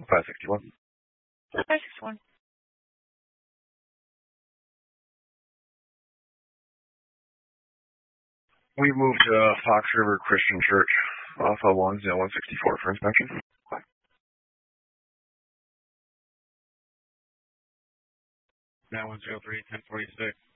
561. 561. We moved Fox River Christian Church off of 164 for inspection. 9103, 1046.